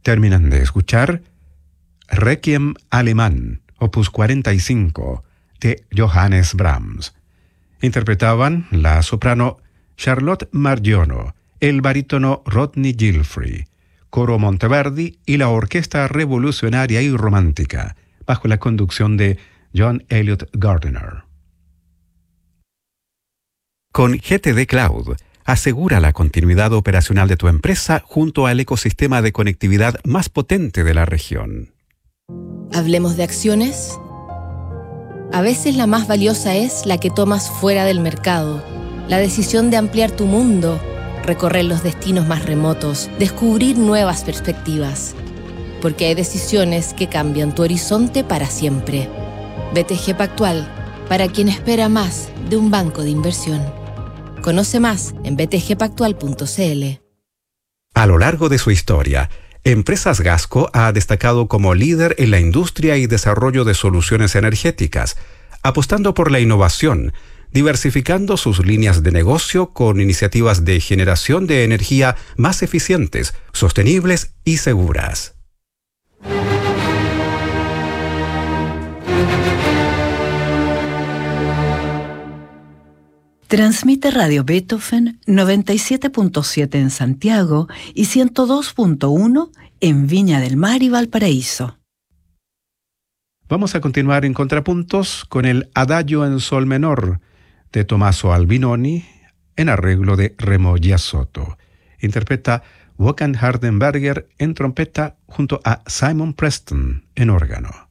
Terminan de escuchar Requiem alemán, opus 45, de Johannes Brahms. Interpretaban la soprano Charlotte Margiono, el barítono Rodney Gilfrey, coro Monteverdi y la orquesta revolucionaria y romántica, bajo la conducción de John Elliott Gardiner. Con GTD Cloud, asegura la continuidad operacional de tu empresa junto al ecosistema de conectividad más potente de la región. ¿Hablemos de acciones? A veces la más valiosa es la que tomas fuera del mercado. La decisión de ampliar tu mundo, recorrer los destinos más remotos, descubrir nuevas perspectivas. Porque hay decisiones que cambian tu horizonte para siempre. BTG Pactual, para quien espera más de un banco de inversión. Conoce más en btgpactual.cl. A lo largo de su historia, Empresas Gasco ha destacado como líder en la industria y desarrollo de soluciones energéticas, apostando por la innovación, diversificando sus líneas de negocio con iniciativas de generación de energía más eficientes, sostenibles y seguras. Transmite Radio Beethoven 97.7 en Santiago y 102.1 en Viña del Mar y Valparaíso. Vamos a continuar en contrapuntos con el Adagio en sol menor de Tommaso Albinoni en arreglo de Remo Giassotto. Interpreta Håkan Hardenberger en trompeta junto a Simon Preston en órgano.